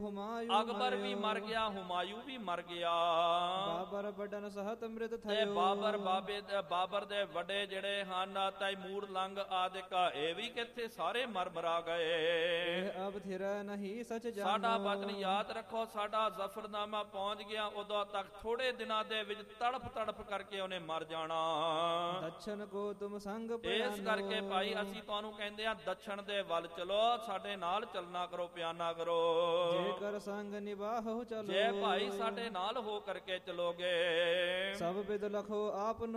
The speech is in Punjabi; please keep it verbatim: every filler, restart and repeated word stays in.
ਹੁਮਾਯੂ ਅਕਬਰ ਵੀ ਮਰ ਗਿਆ, ਹੁਮਾਯੂ ਵੀ ਮਰ ਗਿਆ। ਬਾਬਰ ਵੱਡਨ ਸਹਤ ਅੰਮ੍ਰਿਤ ਤੇ ਥਇਓ। ਬਾਬਰ ਬਾਬੇ ਬਾਬਰ ਦੇ ਵੱਡੇ ਜਿਹੜੇ ਹਨ ਤੈਮੂਰ ਲੰਗ ਆਦਿਕ ਇਹ ਵੀ ਕਿੱਥੇ ਸਾਰੇ ਮਰ ਮਰਾ ਗਏ। ਇਹ ਅਬ ਥਿਰ ਨਹੀਂ ਸਚ ਜਾਨੋ। ਸਾਡਾ ਬਚਨ ਯਾਦ ਰੱਖੋ, ਸਾਡਾ ਜ਼ਫਰਨਾਮਾ ਪਹੁੰਚ ਗਿਆ, ਉਦੋਂ ਤੱਕ ਥੋੜੇ ਦਿਨਾਂ ਦੇ ਵਿੱਚ ਤੜਫ ਤੜਫ ਕਰਕੇ ਉਹਨੇ ਮਰ ਜਾਣਾ। ਦਛਨ ਕੋ ਤੁਮ ਸੰਗ ਇਸ ਕਰਕੇ ਭਾਈ ਅਸੀਂ ਤੁਹਾਨੂੰ ਕਹਿੰਦੇ ਆ ਦੱਛਣ ਦੇ ਵੱਲ ਚਲੋ, ਸਾਡੇ ਨਾਲ ਚੱਲਣਾ ਕਰੋ, ਪਿਆਨਾ ਕਰੋ। ਜੇਕਰ ਸੰਗ ਨਿਵਾਹੋ ਚਲੋ। ਜੇ ਭਾਈ ਸਾਡੇ ਨਾਲ ਹੋ ਕਰਕੇ ਚਲੋਗੇ। ਸਭ ਬਿਦ ਲਖੋ ਆਪ